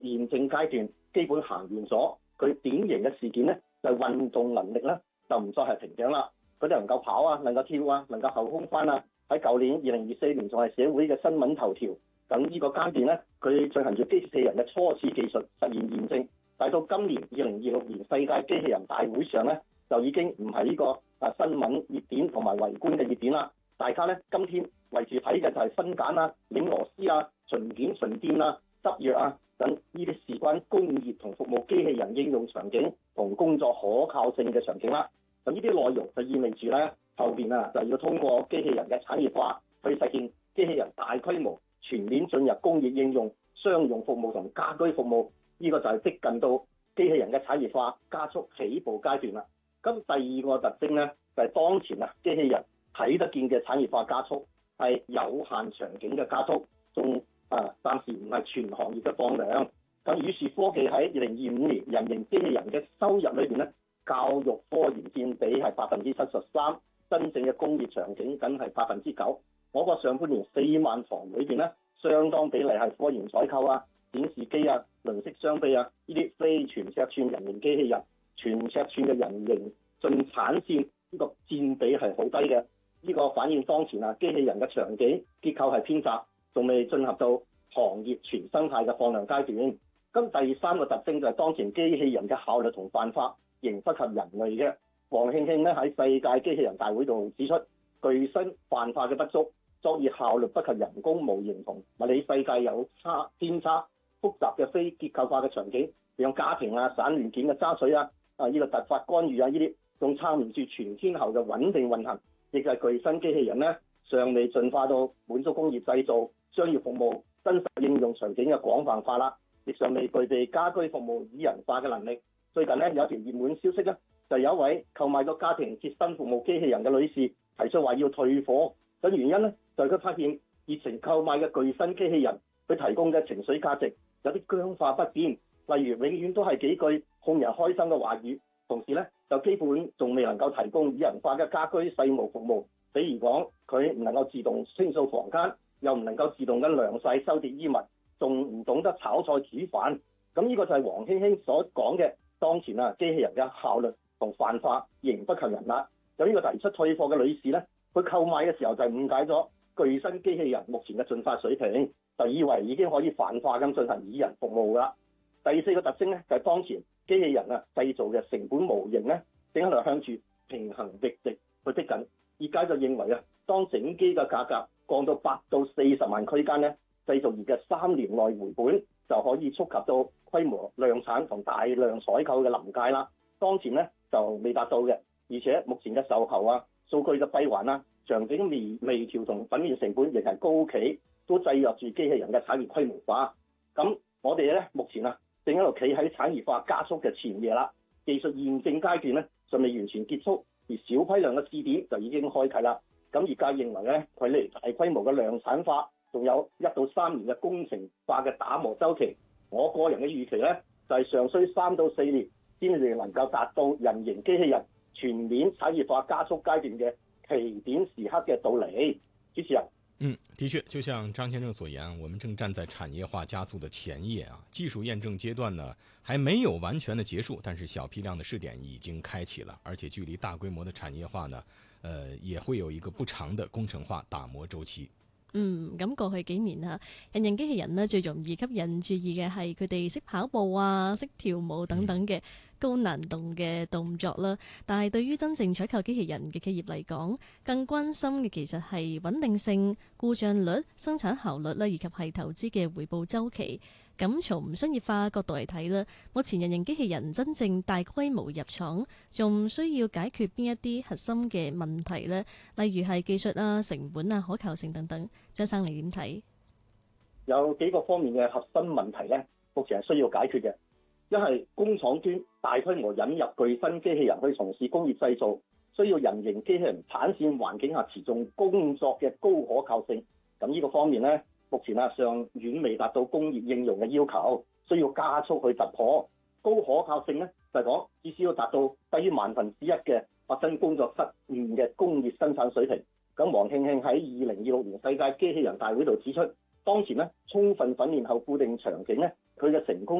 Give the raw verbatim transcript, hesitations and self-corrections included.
驗證階段基本行完咗，佢典型嘅事件咧就係、運動能力咧就唔再係瓶頸啦。佢哋能夠跑啊，能夠跳啊，能夠後空翻啊。喺舊年二零二四年仲係社會嘅新聞頭條。咁呢個階段咧，佢進行咗機器人嘅初始技術實驗驗證。但係到今年二零二六年世界機器人大會上咧，就已經唔係呢個啊新聞熱點同埋圍觀嘅熱點啦。大家咧今天圍住睇嘅就係分揀啊、擰螺絲啊、巡檢巡店啊、執藥啊等呢啲事關工業同服務機器人應用場景同工作可靠性嘅場景啦。咁呢啲內容就意味住咧後邊啊就要通過機器人嘅產業化去實現機器人大規模全面進入工業應用、商用服務同家居服務。呢、這個就係逼近到機器人嘅產業化加速起步階段啦。咁第二個特徵咧就係、是、當前啊機器人睇得見嘅產業化加速係有限場景嘅加速，仲啊暫時唔係全行業嘅放量。咁於是科技喺二零二五年人形機器人嘅收入裏邊咧，教育科研佔比係百分之七十三，真正嘅工業場景僅係百分之九。我個上半年四萬房裏邊咧，相當比例係科研採購啊、展示機啊、輪式雙臂啊，呢啲非全尺寸人形機器人，全尺寸嘅人形進產線呢個佔比係好低嘅。呢個反映當前啊機器人嘅場景結構係偏窄，仲未進入到行業全生態嘅放量階段。咁第三個特徵就係當前機器人嘅效率同泛化仍不及人類嘅。黃慶慶咧喺世界機器人大會度指出，具身泛化嘅不足，作業效率不及人工模型同物理世界有差偏差，複雜嘅非結構化嘅場景，讓家庭啊、散亂件嘅揸取啊、啊呢、這個突發干預啊呢啲，仲參唔住全天候嘅穩定運行，亦就係具身機器人咧尚未進化到滿足工業製造、商業服務、真實應用場景嘅廣泛化啦，亦尚未具備家居服務擬人化嘅能力。最近咧有一條熱門消息咧，就有一位購買咗家庭貼身服務機器人嘅女士提出話要退貨，咁原因咧就係、是、佢發現熱情購買嘅具身機器人，佢提供嘅情緒價值有啲僵化不變，例如永遠都係幾句哄人開心嘅話語，同時咧就基本仲未能夠提供擬人化嘅家居細務服務，比如講佢唔能夠自動清掃房間，又唔能夠自動咁晾曬收疊衣物，仲唔懂得炒菜煮飯。咁呢個就係黃興興所講嘅當前啊機器人嘅效率同泛化仍不及人啦。有呢個提出退貨嘅女士咧，佢購買嘅時候就誤解咗具身機器人目前嘅進化水平，就以為已經可以泛化咁進行擬人服務啦。第四個特徵咧就係、是、當前機器人啊製造嘅成本模型咧，正喺度向住平衡逆值去逼緊。業界就認為啊，當整機嘅價格降到八到四十萬區間咧，製造業嘅三年內回本就可以觸及到規模量產同大量採購嘅臨界啦。當前咧就未達到嘅，而且目前嘅售後啊、數據嘅閉環啊、場景微微調同粉面成本仍係高企，都制約住機器人嘅產業規模化。咁我哋咧目前啊正喺度企喺產業化加速嘅前夜啦，技術驗證階段咧仲未完全結束，而小批量嘅試點就已經開啟啦。咁業界認為咧，距離大規模嘅量產化仲有一到三年嘅工程化嘅打磨周期。我個人嘅預期咧，就係、是、尚需三到四年先至能夠達到人形機器人全面產業化加速階段嘅起點時刻嘅到嚟。主持人。 嗯，的確，就像張先生所言，我們正站在產業化加速的前夜啊。技術驗證階段呢，還沒有完全的結束，但是小批量的試點已經開啟了，而且距離大規模的產業化呢，呃，也會有一個不長的工程化打磨週期。 嗯，咁過去幾年啊，人形機器人呢最容易吸引注意嘅係佢哋識跑步啊、識跳舞等等嘅高難度嘅動作啦。但係對於真正採購機器人嘅企業嚟講，更關心嘅其實係穩定性、故障率、生產效率啦，以及係投資嘅回報週期。咁從商業化角度嚟睇啦，目前人形機器人真正大規模入廠，仲需要解決邊一啲核心嘅問題呢？例如係技術啊、成本啊、可靠性等等。張生你點睇？ 有幾個方面嘅核心問題呢，目前係需要解決嘅。一係工廠端大規模引入具身機器人去從事工業製造，需要人形機器人產線環境下持續工作嘅高可靠性。咁呢個方面呢，目前啊尚遠未達到工業應用嘅要求，需要加速去突破。高可靠性呢，就係講至少要達到低於萬分之一嘅發生工作失誤嘅工業生產水平。咁黃慶慶喺二零二六年世界機器人大會度指出，當前呢充分訓練後固定場景呢， 佢嘅成功